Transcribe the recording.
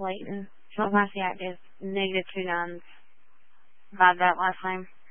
Layton. So my CAC is -2 nines by that last name.